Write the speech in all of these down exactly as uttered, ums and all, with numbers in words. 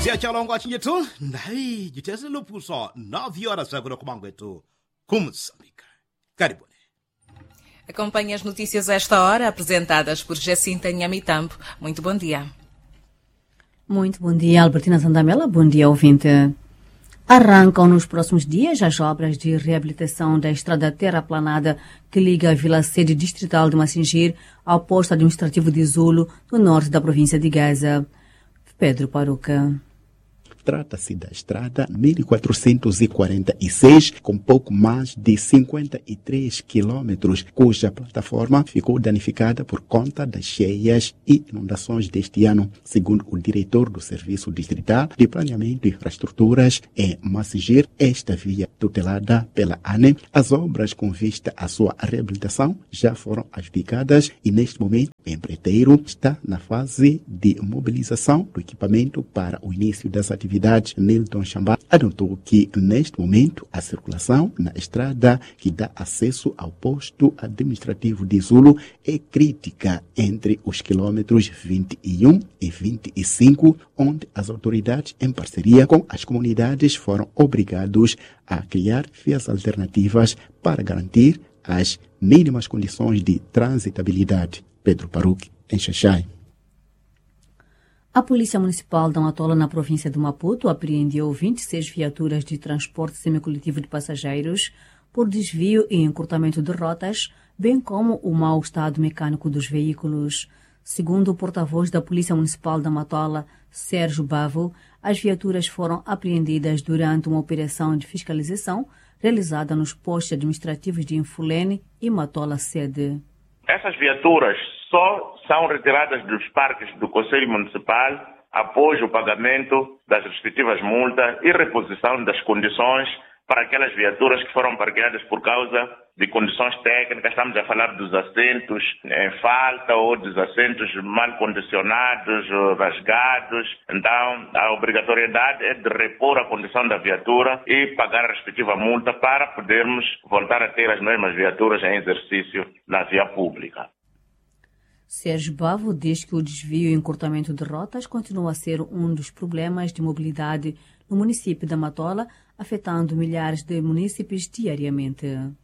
Siachalongo achinyetu, ndai, jitese lupuso, nove horas agora kumanguetu, kumsambika. Karibuni. Acompanhe as notícias a esta hora, apresentadas por Jacinta Nhamitambo. Muito bom dia. Muito bom dia, Albertina Zandamela. Bom dia, ouvinte. Arrancam nos próximos dias as obras de reabilitação da estrada terraplanada que liga a Vila Sede Distrital de Massingir ao posto administrativo de Zulo, no norte da província de Gaza. Pedro Paruca. Trata-se da estrada mil quatrocentos e quarenta e seis, com pouco mais de cinquenta e três quilômetros, cuja plataforma ficou danificada por conta das cheias e inundações deste ano, segundo o diretor do Serviço Distrital de Planeamento e Infraestruturas em Massingir, esta via tutelada pela A N E. As obras com vista à sua reabilitação já foram adjudicadas e, neste momento, o empreiteiro está na fase de mobilização do equipamento para o início das atividades. Nilton Chamba anotou que, neste momento, a circulação na estrada que dá acesso ao posto administrativo de Zulo é crítica entre os quilômetros vinte e um e vinte e cinco, onde as autoridades, em parceria com as comunidades, foram obrigados a criar vias alternativas para garantir as mínimas condições de transitabilidade. Pedro Paruque, em Xaxai. A Polícia Municipal da Matola, na província de Maputo, apreendeu vinte e seis viaturas de transporte semicoletivo de passageiros por desvio e encurtamento de rotas, bem como o mau estado mecânico dos veículos. Segundo o porta-voz da Polícia Municipal da Matola, Sérgio Bavo, as viaturas foram apreendidas durante uma operação de fiscalização realizada nos postos administrativos de Infulene e Matola Sede. Essas viaturas só são retiradas dos parques do Conselho Municipal após o pagamento das respectivas multas e reposição das condições para aquelas viaturas que foram parqueadas por causa de condições técnicas. Estamos a falar dos assentos em falta ou dos assentos mal condicionados, rasgados. Então, a obrigatoriedade é de repor a condição da viatura e pagar a respectiva multa para podermos voltar a ter as mesmas viaturas em exercício na via pública. Sérgio Bavo diz que o desvio e encurtamento de rotas continua a ser um dos problemas de mobilidade no município da Matola, afetando milhares de munícipes diariamente.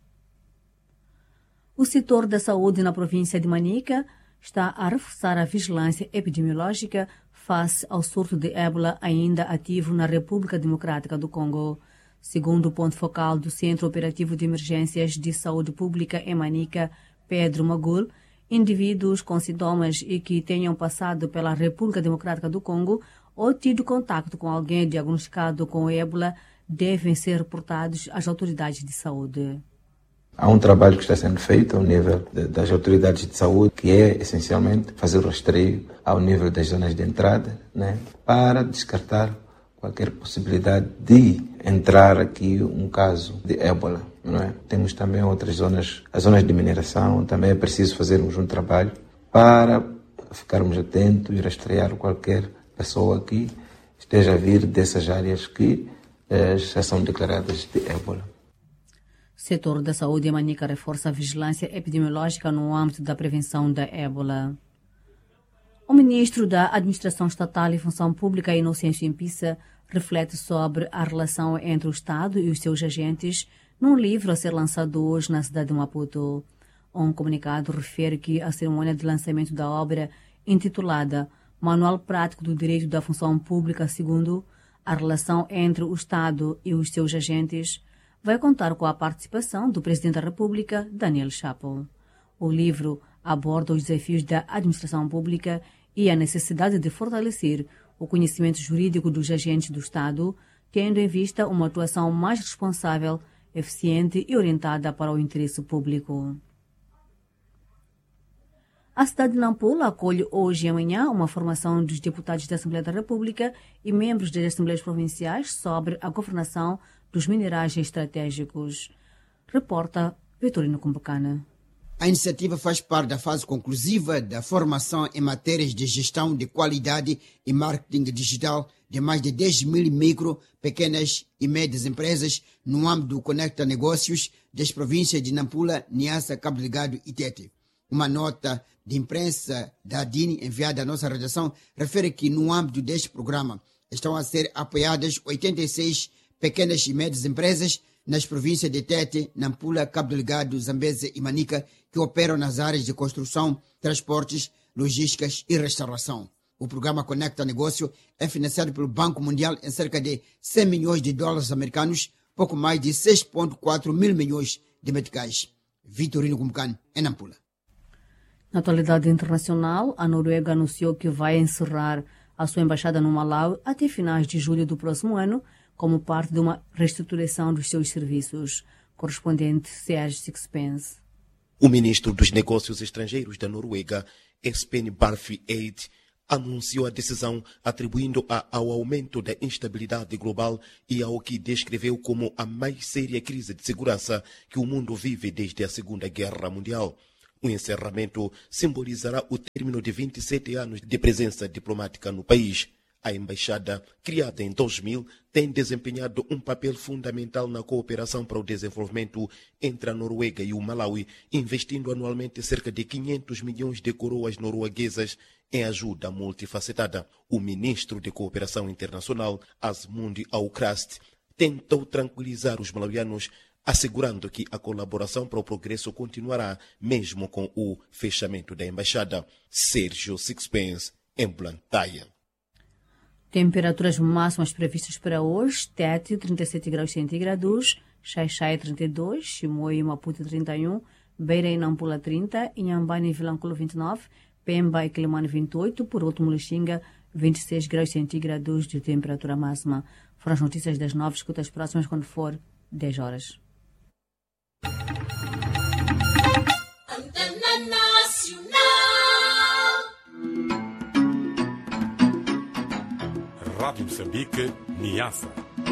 O setor da saúde na província de Manica está a reforçar a vigilância epidemiológica face ao surto de ébola ainda ativo na República Democrática do Congo. Segundo o ponto focal do Centro Operativo de Emergências de Saúde Pública em Manica, Pedro Magul, indivíduos com sintomas e que tenham passado pela República Democrática do Congo ou tido contato com alguém diagnosticado com ébola devem ser reportados às autoridades de saúde. Há um trabalho que está sendo feito ao nível de, das autoridades de saúde, que é essencialmente fazer o rastreio ao nível das zonas de entrada, né, para descartar qualquer possibilidade de entrar aqui um caso de ébola. Não é? Temos também outras zonas, as zonas de mineração, também é preciso fazermos um trabalho para ficarmos atentos e rastrear qualquer pessoa que esteja a vir dessas áreas que eh, já são declaradas de ébola. O setor da saúde em Manica reforça a vigilância epidemiológica no âmbito da prevenção da ébola. O ministro da Administração Estatal e Função Pública, Inocêncio Impissa, reflete sobre a relação entre o Estado e os seus agentes num livro a ser lançado hoje na cidade de Maputo. Um comunicado refere que a cerimônia de lançamento da obra, intitulada Manual Prático do Direito da Função Pública segundo a relação entre o Estado e os seus agentes, vai contar com a participação do Presidente da República, Daniel Chapo. O livro aborda os desafios da administração pública e a necessidade de fortalecer o conhecimento jurídico dos agentes do Estado, tendo em vista uma atuação mais responsável, eficiente e orientada para o interesse público. A cidade de Nampula acolhe hoje e amanhã uma formação dos deputados da Assembleia da República e membros das Assembleias Provinciais sobre a governação dos minerais estratégicos. Reporta Vitorino Cumbacana. A iniciativa faz parte da fase conclusiva da formação em matérias de gestão de qualidade e marketing digital de mais de dez mil micro, pequenas e médias empresas no âmbito do Conecta Negócios das províncias de Nampula, Niassa, Cabo Delgado e Tete. Uma nota de imprensa da A D I N enviada à nossa redação refere que no âmbito deste programa estão a ser apoiadas oitenta e seis pequenas e médias empresas nas províncias de Tete, Nampula, Cabo Delgado, Zambeze e Manica, que operam nas áreas de construção, transportes, logísticas e restauração. O programa Conecta Negócio é financiado pelo Banco Mundial em cerca de cem milhões de dólares americanos, pouco mais de seis vírgula quatro mil milhões de meticais. Vitorino Gumcan, em Nampula. Na atualidade internacional, a Noruega anunciou que vai encerrar a sua embaixada no Malawi até finais de julho do próximo ano, como parte de uma reestruturação dos seus serviços. Correspondente Serge Sixpence. O ministro dos Negócios Estrangeiros da Noruega, Espen Barth Eide, anunciou a decisão atribuindo-a ao aumento da instabilidade global e ao que descreveu como a mais séria crise de segurança que o mundo vive desde a Segunda Guerra Mundial. O encerramento simbolizará o término de vinte e sete anos de presença diplomática no país. A embaixada, criada em dois mil, tem desempenhado um papel fundamental na cooperação para o desenvolvimento entre a Noruega e o Malawi, investindo anualmente cerca de quinhentos milhões de coroas norueguesas em ajuda multifacetada. O ministro de Cooperação Internacional, Asmund Aukrust, tentou tranquilizar os malawianos, assegurando que a colaboração para o progresso continuará mesmo com o fechamento da embaixada. Sérgio Sixpence, em Blantyre. Temperaturas máximas previstas para hoje: Tete, trinta e sete graus centígrados, Xai-Xai, trinta e dois, Chimoio e Maputo, trinta e um, Beira e Nampula, trinta, Inhambane e Vilanculo, vinte e nove, Pemba e Quilimane, vinte e oito, por último, Lixinga, vinte e seis graus centígrados de temperatura máxima. Foram as notícias das nove, escuta as próximas quando for dez horas. Rádio Moçambique, Niassa.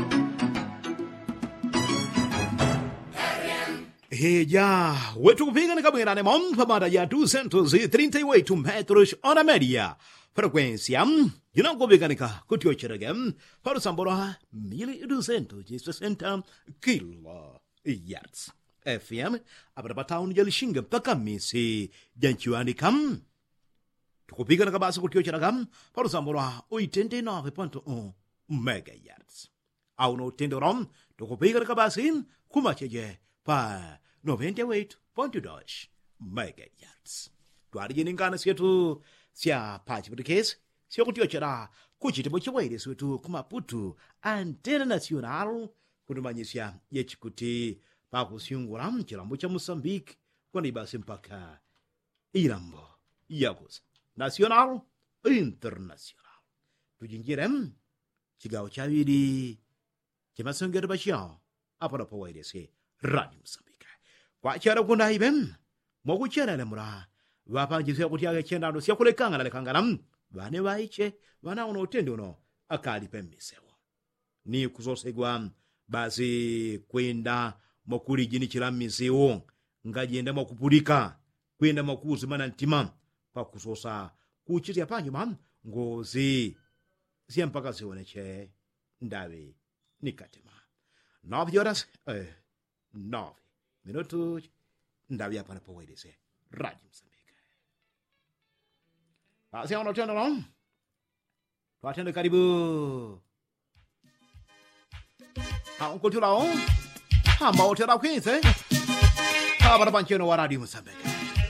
Reja, wetu kupinga ni kabwera ne mompa mara ya duzentos e trinta e oito metros hora média. Frequência, inakubikanika kutiocherege, para o sambora mil duzentos e sessenta kilohertz. F M, abrabataun de Lixinga, Pacamisi, Janchuanicam. Tukupika na kabasa kutiocherege, para o sambora oitenta e nove ponto um megahertz. Ao no tendorom, tukupika na kabasa kumacheje pa noventa e oito ponto dois megahertz. Tuari yeningana sietu sia pachi português, sia kutiochera kuchitimo chiwaire swetu kumaputu antena nacional kunumanyisia yechikuti pakusiungura mchilambo cha Moçambique kwani ibasi mpaka ilambo yakuza nacional internacional. Tujinjirem chigawo chaviri chimasongero bachao apana pawaire se Radio Moçambique. Kwa chara kuna ibem mokuchera lemura vapanjisia kuti akachenda sia kulekanga na lekangana vane vaiche vana uno utende uno akali pemisewo ni kuzosegwa basi kwenda mokuri jini chila misewo ngajenda mokupulika kwenda mokuzi mana ntima pa kusosa kuchitia panyo mam ngozi sia mpaka sioneche ndawe nikatema nove horas eh, nove minutos ndawe hapa napowaidese Radio Moçambique. Basi ono tendo no? Tuatende karibu. Ha unko tulao? Ha maotera kwinze? Ha barabancheno wa Radio Moçambique.